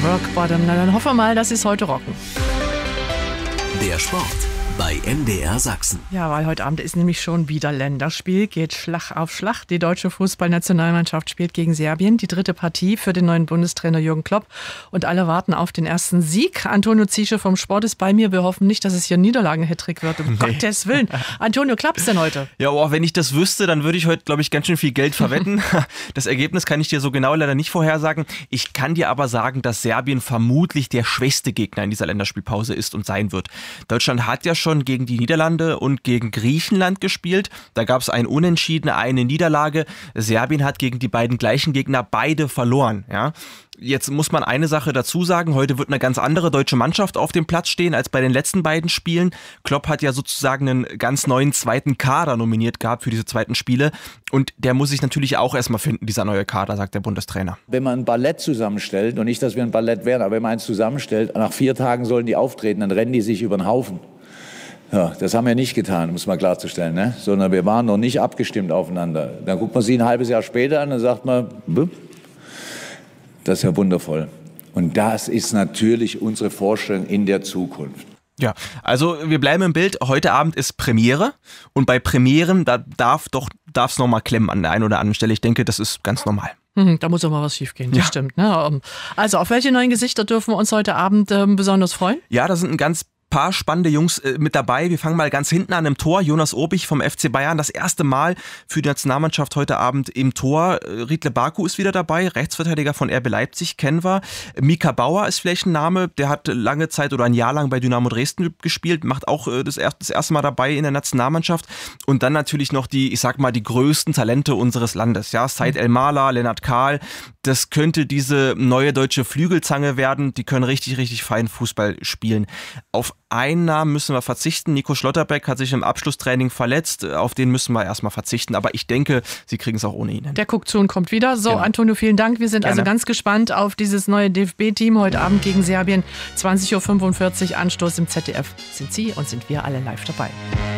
Rock Bottom. Na, dann hoffen wir mal, dass sie es heute rocken. Der Sport bei MDR Sachsen. Ja, weil heute Abend ist nämlich schon wieder Länderspiel, geht Schlag auf Schlag. Die deutsche Fußballnationalmannschaft spielt gegen Serbien, die dritte Partie für den neuen Bundestrainer Jürgen Klopp. Und alle warten auf den ersten Sieg. Antonio Ziesche vom Sport ist bei mir. Wir hoffen nicht, dass es hier ein Niederlagen-Hattrick wird, um Gottes Willen. Antonio, klappt's denn heute? Ja, auch wenn ich das wüsste, dann würde ich heute, glaube ich, ganz schön viel Geld verwetten. Das Ergebnis kann ich dir so genau leider nicht vorhersagen. Ich kann dir aber sagen, dass Serbien vermutlich der schwächste Gegner in dieser Länderspielpause ist und sein wird. Deutschland hat ja schon gegen die Niederlande und gegen Griechenland gespielt. Da gab es ein Unentschieden, eine Niederlage. Serbien hat gegen die beiden gleichen Gegner beide verloren. Ja. Jetzt muss man eine Sache dazu sagen, heute wird eine ganz andere deutsche Mannschaft auf dem Platz stehen als bei den letzten beiden Spielen. Klopp hat ja sozusagen einen ganz neuen zweiten Kader nominiert gehabt für diese zweiten Spiele und der muss sich natürlich auch erstmal finden, dieser neue Kader, sagt der Bundestrainer. Wenn man ein Ballett zusammenstellt, und nicht, dass wir ein Ballett wären, aber wenn man eins zusammenstellt, nach 4 Tagen sollen die auftreten, dann rennen die sich über den Haufen. Ja, das haben wir nicht getan, muss man klarzustellen, ne? Sondern wir waren noch nicht abgestimmt aufeinander. Dann guckt man sie ein halbes Jahr später an und sagt man, das ist ja wundervoll. Und das ist natürlich unsere Vorstellung in der Zukunft. Ja, also wir bleiben im Bild. Heute Abend ist Premiere und bei Premieren, da darf es nochmal klemmen an der einen oder anderen Stelle. Ich denke, das ist ganz normal. Da muss auch mal was schiefgehen, das stimmt. Ne? Also auf welche neuen Gesichter dürfen wir uns heute Abend besonders freuen? Ja, da sind ein ganz paar spannende Jungs mit dabei. Wir fangen mal ganz hinten an im Tor. Jonas Obich vom FC Bayern, das erste Mal für die Nationalmannschaft heute Abend im Tor. Riedle Baku ist wieder dabei, Rechtsverteidiger von RB Leipzig, kennen wir. Mika Bauer ist vielleicht ein Name, der hat lange Zeit oder ein Jahr lang bei Dynamo Dresden gespielt, macht auch das erste Mal dabei in der Nationalmannschaft. Und dann natürlich noch die, ich sag mal, die größten Talente unseres Landes. Ja, Said El-Mala, Lennart Kahl, das könnte diese neue deutsche Flügelzange werden. Die können richtig, richtig fein Fußball spielen. Auf einen Namen müssen wir verzichten. Nico Schlotterbeck hat sich im Abschlusstraining verletzt. Auf den müssen wir erstmal verzichten. Aber ich denke, sie kriegen es auch ohne ihn hin. Der guckt zu und kommt wieder. So, genau. Antonio, vielen Dank. Wir sind Gerne. Also ganz gespannt auf dieses neue DFB-Team heute Abend gegen Serbien. 20.45 Uhr Anstoß im ZDF. Sind Sie und sind wir alle live dabei.